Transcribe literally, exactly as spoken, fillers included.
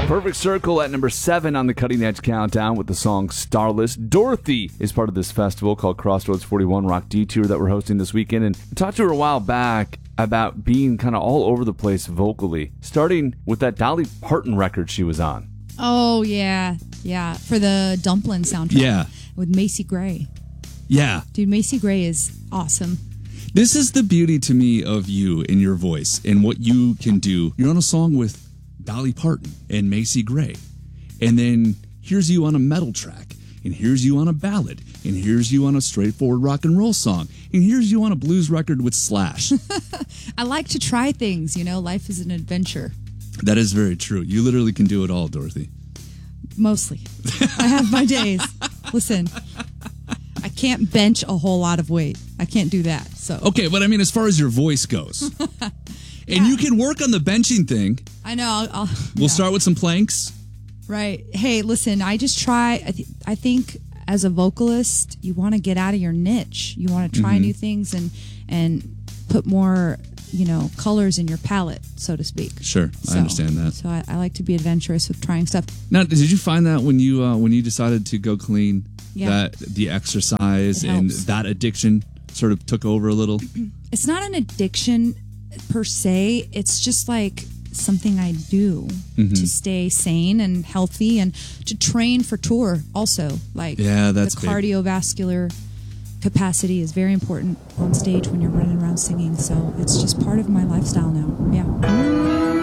Perfect Circle at number seven on the Cutting Edge Countdown with the song Starless. Dorothy is part of this festival called Crossroads forty-one Rock Detour that we're hosting this weekend. And I talked to her a while back about being kind of all over the place vocally, starting with that Dolly Parton record she was on. Oh, yeah. Yeah. For the Dumpling soundtrack. Yeah. With Macy Gray. Yeah. Dude, Macy Gray is awesome. This is the beauty to me of you and your voice and what you can do. You're on a song with Dolly Parton and Macy Gray. And then here's you on a metal track. And here's you on a ballad. And here's you on a straightforward rock and roll song. And here's you on a blues record with Slash. I like to try things, you know. Life is an adventure. That is very true. You literally can do it all, Dorothy. Mostly. I have my days. Listen, I can't bench a whole lot of weight. I can't do that. So Okay, but I mean, as far as your voice goes. And you can work on the benching thing. I know. I'll, I'll, We'll yeah. start with some planks. Right. Hey, listen, I just try. I, th- I think as a vocalist, you want to get out of your niche. You want to try Mm-hmm. new things and and put more, you know, colors in your palette, so to speak. Sure, I So- understand that. So I, I like to be adventurous with trying stuff. Now, did you find that when you uh, when you decided to go clean, Yeah. that the exercise It and helps. that addiction sort of took over a little? It's not an addiction per se. It's just like something I do Mm-hmm. to stay sane and healthy and to train for tour also. Like Yeah, that's the big. cardiovascular capacity is very important on stage when you're running around singing. So it's just part of my lifestyle now. Yeah.